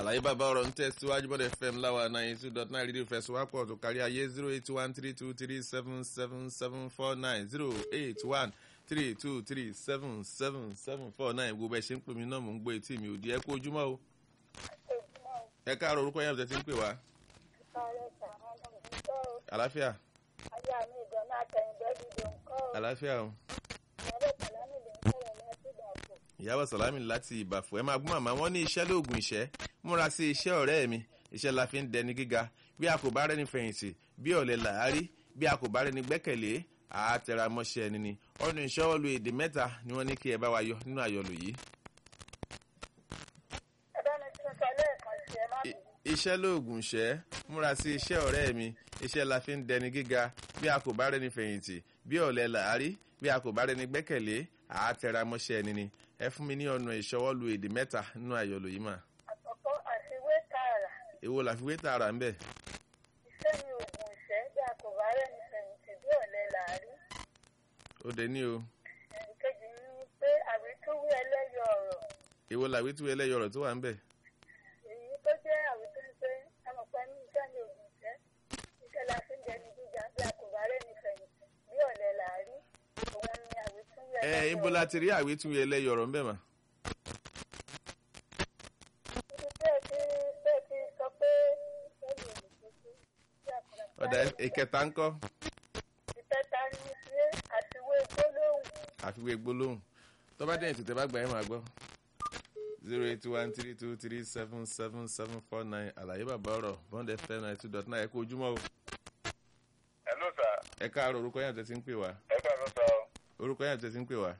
àlàyé bàbá ọ̀rọ̀ ń tẹ̀síwájú bọ́dẹ̀ fm láwa 92.9 rédíò fẹsùwápọ̀ tó kárí ayé 08132377749 08132377749 gbogbo ẹ̀ ṣe ń pè mí náà mò ń gbé etí mi ò di ẹ kú ojúmọ́ o. ẹ káàárọ̀ orúkọ yẹn àbùtẹ́ ti ń pè wá. àlàáfíà. àlàáfíà o. ìyàwó sàlámì láti ìbàfò ẹ máa gbọ́ màmá wọn ní iṣẹ́ lóògùn ìṣẹ́ múra sí iṣẹ́ ọ̀rẹ́ mi iṣẹ́ la fi ń dẹni gíga bí a kò bá rẹ́ni fẹ̀yìntì bí ọ̀lẹ làárí bí a kò bá rẹ́ni gbẹ́kẹ̀lé àátẹramọ́ṣẹ́ ẹni ni ọ̀nà ìṣọ́wọ́lu èdè mẹ́ta ni wọ́n ní kí ẹ bá wa yọ nínú àyọlò yìí. iṣẹ́ lóògùn ìṣẹ́ múra sí iṣẹ́ ọ̀rẹ́ mi iṣẹ́ la fi ń dẹni gíga bí a kò bá rẹ́ni fẹ̀yìntì bí ọ̀lẹ làárí bí a kò bá rẹ́ni gbẹ́kẹ̀lé àátẹramọ́ṣẹ́ ẹni ni ẹ fún mi ní ọ̀nà ìṣọwọ́lu èdè mẹ́ta nínú àyọlò yìí mà. àkọ́kọ́ àfiwé tààrà. èwo làfiwé tààrà ń bẹ̀. iṣẹ́ ni oògùn ìṣẹ́ bí a kò bá rẹ́ni fẹ̀yìntì bí ọ̀lẹ làárí. ó dé ní o. ìkejì ni pé àwítúwí ẹlẹ́yọ ọ̀rọ̀. èwo làwítúwí ẹlẹ́yọ ọ̀rọ̀ tó wà ń bẹ̀. èyí tó jẹ́ àwítúwí pé ẹmọ̀pẹ́ ní iṣẹ́ ni oògùn ìṣẹ́ iṣẹ́ la fi ń dẹni gíga bí a kò bá rẹ́ni fẹ̀yìntì bí ọ̀lẹ làárí. òun ni àwítúwí ẹlẹ́yọ ọ̀rọ̀. ibo la ti rí àwítúwí ẹlẹ́yọ ọ̀rọ̀ ń bẹ̀ mà. ọ̀dà ìkẹta ń kọ́. ìkẹta ni ṣe àfiwé gbólóhùn. àfiwé gbólóhùn tó bá dẹ̀yìn tètè bá gbà ẹ́ máa gbọ́. 08132377749 àlàyé bàbá ọ̀rọ̀ bond fm 92.9 ẹ kú ojúmọ́ o. hello sir. ẹ káàárọ̀ orúkọ yẹn àtẹ̀sí ń pè wá. ẹ káàárọ̀ sir. orúkọ yẹn àtẹ̀sí ń pè wá.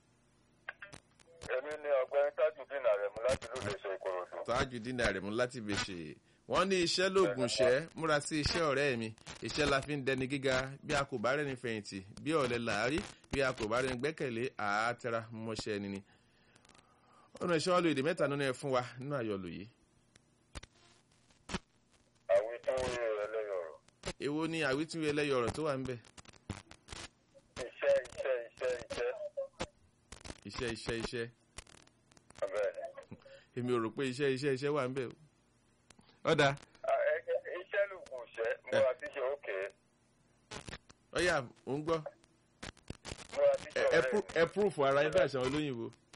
èmi ni ọ̀gbẹ́ni Tajudeen Aremu láti lóde ṣe Ìkòròdú. Tajudeen Aremu láti bèṣe wọ́n ní iṣẹ́ lóògùn ìṣẹ́ múra sí iṣẹ́ ọ̀rẹ́ mi iṣẹ́ la fi ń dẹni gíga bí a kò bá rẹ́ni fẹ̀yìntì bí ọ̀lẹ làárí bí a kò bá rẹ́ni gbẹ́kẹ̀lé àátẹra mọ́ṣẹ́ ẹni ni. ọ̀nà ìṣọ́wọ́lò èdè mẹ́ta nínú ẹ fún wa nínú àyọlò yìí. àwítúwí ẹlẹ́yọ ọ̀rọ̀. èwo ni àwítúwí ẹlẹ́yọ ọ̀rọ̀ tó wà ń bẹ̀. iṣẹ́. bẹ́ẹ̀ni. èmi ò rò pé iṣẹ́ wà ń bẹ̀ o. ọ̀dà. iṣẹ́ lùgùn ṣẹ́ múra síṣẹ́ òkè. ọ̀yà ò ń gbọ́. múra síṣẹ́ ọ̀rẹ́. ẹ púrùfù ara yín bá àṣà olóyìnbó.